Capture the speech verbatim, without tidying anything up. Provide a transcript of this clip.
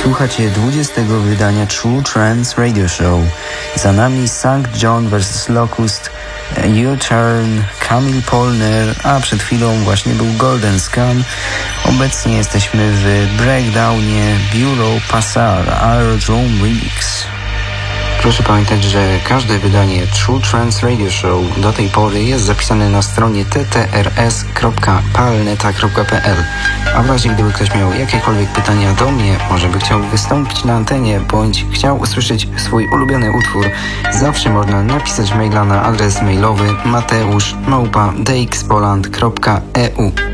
Słuchacie dwudziestego wydania True Trance Radio Show. Za nami Sankt John versus. Locust, U-Turn, Camille Polner, a przed chwilą właśnie był Golden Scum. Obecnie jesteśmy w breakdownie Bureau Passar Aerodrome Remix. Proszę pamiętać, że każde wydanie True Trance Radio Show do tej pory jest zapisane na stronie t t r s kropka palneta kropka p l. A w razie gdyby ktoś miał jakiekolwiek pytania do mnie, może by chciał wystąpić na antenie, bądź chciał usłyszeć swój ulubiony utwór, zawsze można napisać maila na adres mailowy mateusz małpa d x poland kropka e u.